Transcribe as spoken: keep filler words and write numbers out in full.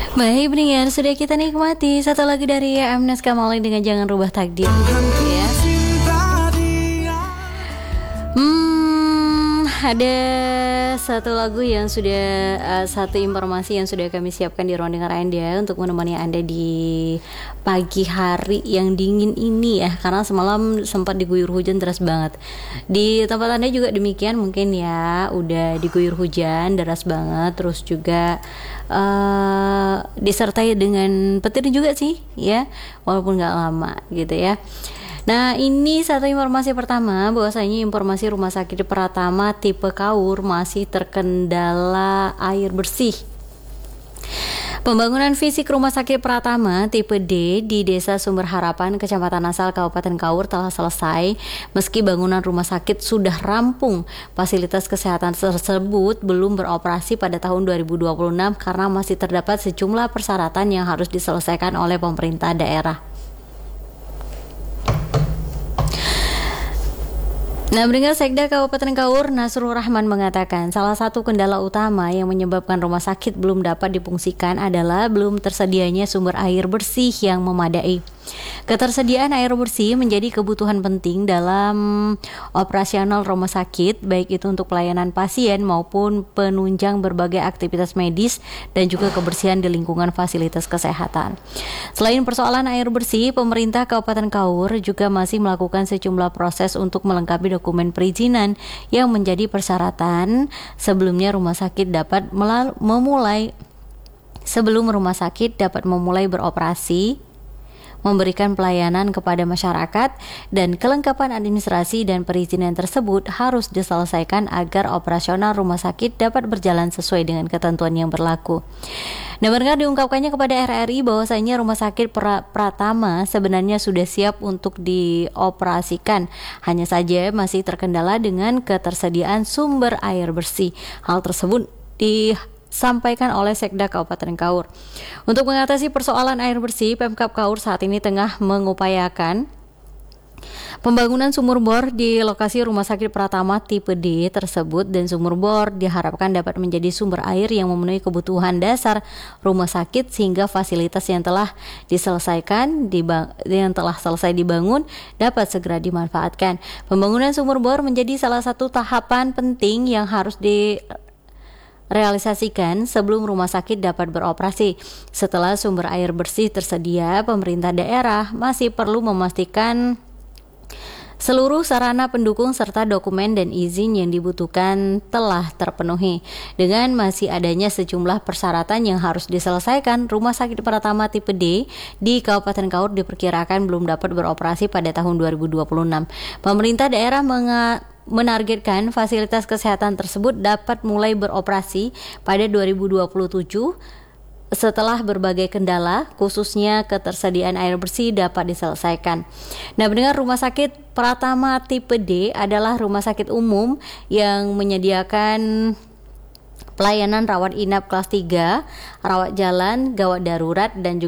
Baik, pendengar, sudah kita nikmati satu lagu dari Amnes Kamalin dengan Jangan Rubah Takdir ya. Hmm, ada satu lagu yang sudah uh, satu informasi yang sudah kami siapkan di ruang dengar Anda untuk menemani Anda di pagi hari yang dingin ini ya, karena semalam sempat diguyur hujan deras banget. Di tempat Anda juga demikian mungkin ya, udah diguyur hujan deras banget, terus juga uh, disertai dengan petir juga sih ya, walaupun nggak lama gitu ya. Nah, ini satu informasi pertama, bahwasanya informasi Rumah Sakit Pratama tipe Kaur masih terkendala air bersih. Pembangunan fisik Rumah Sakit Pratama tipe D di Desa Sumber Harapan, Kecamatan Asal, Kabupaten Kaur telah selesai. Meski bangunan rumah sakit sudah rampung, fasilitas kesehatan tersebut belum beroperasi pada tahun dua ribu dua puluh enam karena masih terdapat sejumlah persyaratan yang harus diselesaikan oleh pemerintah daerah. Nah, mendengar Sekda Kabupaten Kaur, Nasrul Rahman mengatakan salah satu kendala utama yang menyebabkan rumah sakit belum dapat difungsikan adalah belum tersedianya sumber air bersih yang memadai. Ketersediaan air bersih menjadi kebutuhan penting dalam operasional rumah sakit, baik itu untuk pelayanan pasien maupun penunjang berbagai aktivitas medis dan juga kebersihan di lingkungan fasilitas kesehatan. Selain persoalan air bersih, pemerintah Kabupaten Kaur juga masih melakukan sejumlah proses untuk melengkapi dokumen perizinan yang menjadi persyaratan sebelumnya rumah sakit dapat melal- memulai sebelum rumah sakit dapat memulai beroperasi, memberikan pelayanan kepada masyarakat, dan kelengkapan administrasi dan perizinan tersebut harus diselesaikan agar operasional rumah sakit dapat berjalan sesuai dengan ketentuan yang berlaku. Nah, mendengar diungkapkannya kepada R R I bahwasanya Rumah Sakit Pratama sebenarnya sudah siap untuk dioperasikan, hanya saja masih terkendala dengan ketersediaan sumber air bersih. Hal tersebut di sampaikan oleh Sekda Kabupaten Kaur. Untuk mengatasi persoalan air bersih, Pemkab Kaur saat ini tengah mengupayakan pembangunan sumur bor di lokasi Rumah Sakit Pratama tipe D tersebut, dan sumur bor diharapkan dapat menjadi sumber air yang memenuhi kebutuhan dasar rumah sakit sehingga fasilitas yang telah diselesaikan dibang- yang telah selesai dibangun dapat segera dimanfaatkan. Pembangunan sumur bor menjadi salah satu tahapan penting yang harus di realisasikan sebelum rumah sakit dapat beroperasi. Setelah sumber air bersih tersedia, pemerintah daerah masih perlu memastikan seluruh sarana pendukung serta dokumen dan izin yang dibutuhkan telah terpenuhi. Dengan masih adanya sejumlah persyaratan yang harus diselesaikan, Rumah Sakit Pratama tipe D di Kabupaten Kaur diperkirakan belum dapat beroperasi pada tahun dua ribu dua puluh enam. Pemerintah daerah menga- menargetkan fasilitas kesehatan tersebut dapat mulai beroperasi pada dua ribu dua puluh tujuh setelah berbagai kendala, khususnya ketersediaan air bersih dapat diselesaikan. Nah, mendengar Rumah Sakit Pratama tipe D adalah rumah sakit umum yang menyediakan pelayanan rawat inap kelas tiga, rawat jalan, gawat darurat, dan juga